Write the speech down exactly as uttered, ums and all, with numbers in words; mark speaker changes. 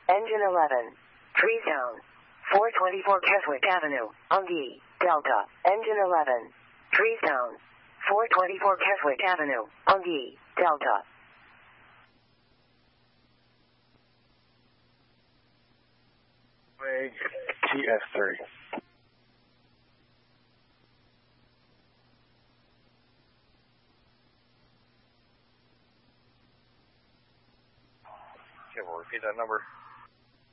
Speaker 1: Engine eleven. Tree zone. four twenty-four Keswick Avenue, Ungi, Delta. Engine eleven. Tree zone. four twenty-four Keswick Avenue, Ungi, Delta.
Speaker 2: T S three.
Speaker 3: Okay, we'll repeat that number.